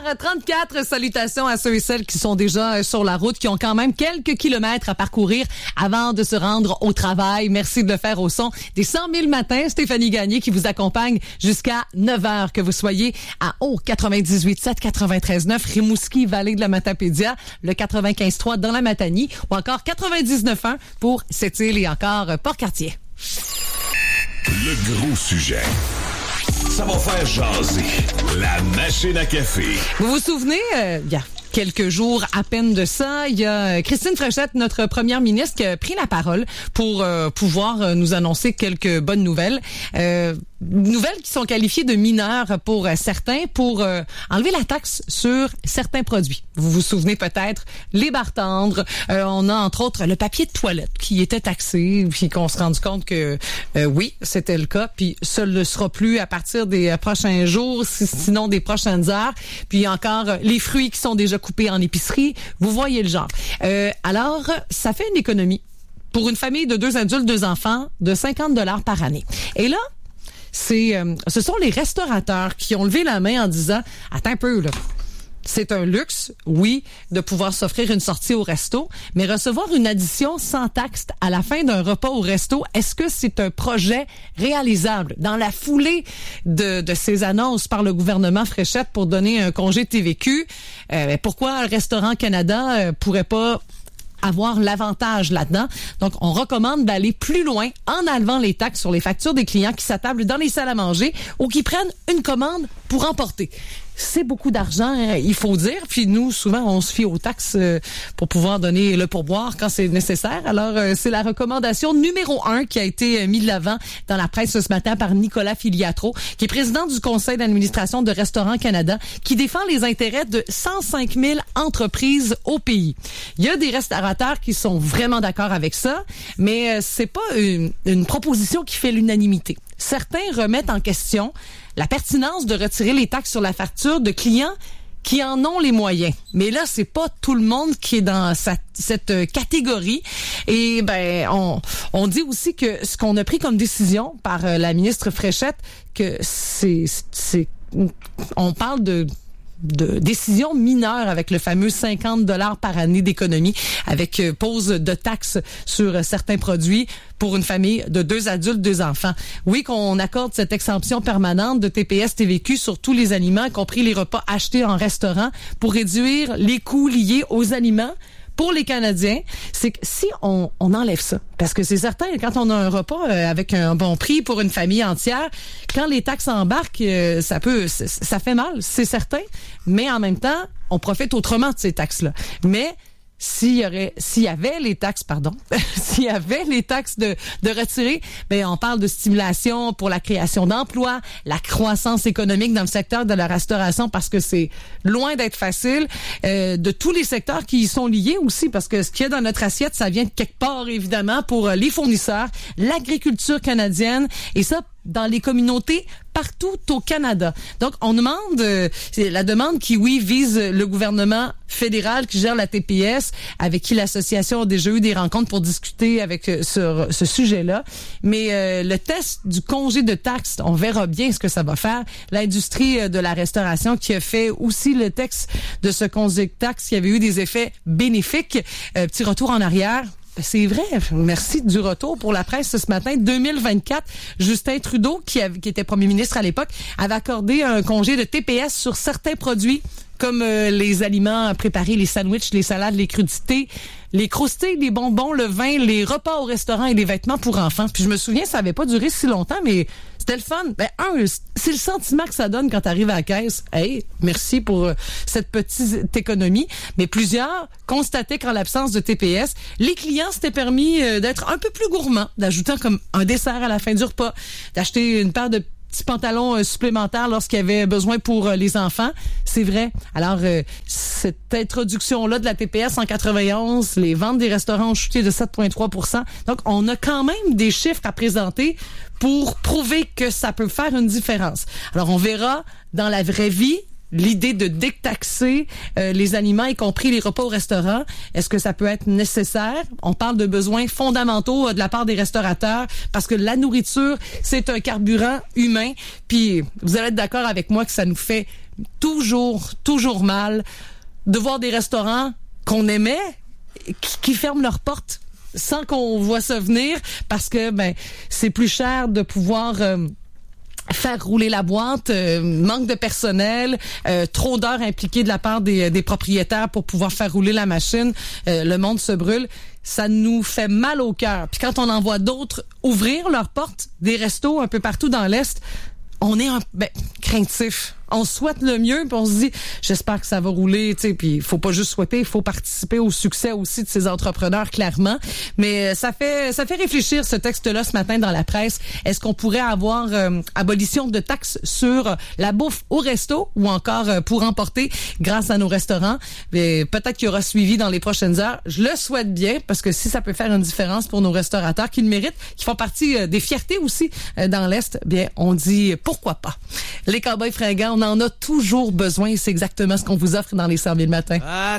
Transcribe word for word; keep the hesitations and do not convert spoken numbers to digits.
trente-quatre, salutations à ceux et celles qui sont déjà sur la route, qui ont quand même quelques kilomètres à parcourir avant de se rendre au travail. Merci de le faire au son des cent mille matins. Stéphanie Gagné qui vous accompagne jusqu'à neuf heures, que vous soyez à Haut quatre-vingt-dix-huit sept, quatre-vingt-treize neuf, Rimouski, Vallée de la Matapédia, le quatre-vingt-quinze trois dans la Matanie, ou encore quatre-vingt-dix-neuf un pour Sept-Îles et encore Port-Cartier. Le gros sujet. Ça va faire jaser. La machine à café. Vous vous souvenez, euh, il y a quelques jours à peine de ça, il y a Christine Fréchette, notre première ministre, qui a pris la parole pour euh, pouvoir euh, nous annoncer quelques bonnes nouvelles. Euh, nouvelles qui sont qualifiées de mineures pour euh, certains, pour euh, enlever la taxe sur certains produits. Vous vous souvenez peut-être, les barres tendres. Euh, on a entre autres le papier de toilette qui était taxé, puis qu'on se rendu compte que euh, oui, c'était le cas, puis ça ne le sera plus à partir des euh, prochains jours, sinon des prochaines heures. Puis encore euh, les fruits qui sont déjà coupés en épicerie. Vous voyez le genre. Euh, alors, ça fait une économie pour une famille de deux adultes, deux enfants, de cinquante dollars par année. Et là, c'est, euh, ce sont les restaurateurs qui ont levé la main en disant « Attends un peu, là. C'est un luxe, oui, de pouvoir s'offrir une sortie au resto, mais recevoir une addition sans taxe à la fin d'un repas au resto, est-ce que c'est un projet réalisable? » Dans la foulée de, de ces annonces par le gouvernement Fréchette pour donner un congé T V Q, euh, pourquoi le Restaurant Canada euh, pourrait pas avoir l'avantage là-dedans? Donc, on recommande d'aller plus loin en enlevant les taxes sur les factures des clients qui s'attablent dans les salles à manger ou qui prennent une commande pour emporter. C'est beaucoup d'argent, hein, il faut dire. Puis nous, souvent, on se fie aux taxes euh, pour pouvoir donner le pourboire quand c'est nécessaire. Alors, euh, c'est la recommandation numéro un qui a été euh, mise de l'avant dans la presse ce matin par Nicolas Filiatro, qui est président du conseil d'administration de Restaurants Canada, qui défend les intérêts de cent cinq mille entreprises au pays. Il y a des restaurateurs qui sont vraiment d'accord avec ça, mais euh, c'est pas une, une proposition qui fait l'unanimité. Certains remettent en question la pertinence de retirer les taxes sur la facture de clients qui en ont les moyens. Mais là, c'est pas tout le monde qui est dans sa, cette catégorie. Et ben, on, on dit aussi que ce qu'on a pris comme décision par la ministre Fréchette, que c'est, c'est, on parle de de décision mineure avec le fameux cinquante dollars par année d'économie, avec euh, pose de taxes sur euh, certains produits pour une famille de deux adultes, deux enfants. Oui, qu'on accorde cette exemption permanente de T P S T V Q sur tous les aliments, y compris les repas achetés en restaurant, pour réduire les coûts liés aux aliments. Pour les Canadiens, c'est que si on, on enlève ça, parce que c'est certain, quand on a un repas euh, avec un bon prix pour une famille entière, quand les taxes embarquent, euh, ça peut, ça fait mal, c'est certain, mais en même temps, on profite autrement de ces taxes-là. Mais s'il y aurait, s'il y avait les taxes, pardon, s'il y avait les taxes de, de retirer, ben, on parle de stimulation pour la création d'emplois, la croissance économique dans le secteur de la restauration, parce que c'est loin d'être facile, euh, de tous les secteurs qui y sont liés aussi, parce que ce qu'il y a dans notre assiette, ça vient de quelque part, évidemment, pour les fournisseurs, l'agriculture canadienne, et ça, dans les communautés partout au Canada. Donc, on demande, euh, la demande qui, oui, vise le gouvernement fédéral qui gère la T P S, avec qui l'association a déjà eu des rencontres pour discuter avec euh, sur ce sujet-là. Mais euh, le test du congé de taxes, on verra bien ce que ça va faire. L'industrie euh, de la restauration qui a fait aussi le texte de ce congé de taxes qui avait eu des effets bénéfiques. Euh, petit retour en arrière. C'est vrai. Merci du retour pour la presse ce matin. deux mille vingt-quatre, Justin Trudeau, qui, avait, qui était premier ministre à l'époque, avait accordé un congé de T P S sur certains produits comme euh, les aliments préparés, les sandwichs, les salades, les crudités, les croustilles, les bonbons, le vin, les repas au restaurant et les vêtements pour enfants. Puis je me souviens, ça avait pas duré si longtemps, mais c'était le fun. Ben, un, c'est le sentiment que ça donne quand tu arrives à la caisse. Hey, merci pour euh, cette petite économie. Mais plusieurs constataient qu'en l'absence de T P S, les clients s'étaient permis euh, d'être un peu plus gourmands, d'ajouter comme un dessert à la fin du repas, d'acheter une paire de petits pantalons euh, supplémentaires lorsqu'il y avait besoin pour euh, les enfants. C'est vrai. Alors, euh, cette introduction-là de la T P S en quatre-vingt-onze, les ventes des restaurants ont chuté de sept virgule trois pour cent. Donc, on a quand même des chiffres à présenter pour prouver que ça peut faire une différence. Alors, on verra dans la vraie vie l'idée de détaxer euh, les aliments, y compris les repas au restaurant, est-ce que ça peut être nécessaire? On parle de besoins fondamentaux euh, de la part des restaurateurs parce que la nourriture, c'est un carburant humain. Puis vous allez être d'accord avec moi que ça nous fait toujours, toujours mal de voir des restaurants qu'on aimait qui, qui ferment leurs portes sans qu'on voit ça venir parce que ben c'est plus cher de pouvoir... Euh, faire rouler la boîte, euh, manque de personnel, euh, trop d'heures impliquées de la part des, des propriétaires pour pouvoir faire rouler la machine, euh, le monde se brûle, ça nous fait mal au cœur. Puis quand on en voit d'autres ouvrir leurs portes, des restos un peu partout dans l'Est, on est un ben, craintif. On souhaite le mieux, puis on se dit, j'espère que ça va rouler, tu sais, puis il faut pas juste souhaiter, il faut participer au succès aussi de ces entrepreneurs, clairement. Mais ça fait ça fait réfléchir ce texte-là ce matin dans la presse. Est-ce qu'on pourrait avoir euh, abolition de taxes sur la bouffe au resto ou encore euh, pour emporter grâce à nos restaurants? Mais peut-être qu'il y aura suivi dans les prochaines heures. Je le souhaite bien, parce que si ça peut faire une différence pour nos restaurateurs qui le méritent, qui font partie euh, des fiertés aussi euh, dans l'Est, bien, on dit pourquoi pas. Les Cowboys fringants, on en a toujours besoin et c'est exactement ce qu'on vous offre dans les cent mille matins. Ah.